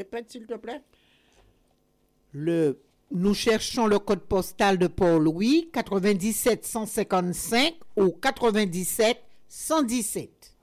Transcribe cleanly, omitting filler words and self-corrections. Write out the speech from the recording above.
Répète, s'il te plaît. Nous cherchons le code postal de Port-Louis, 97 155 ou 97 117.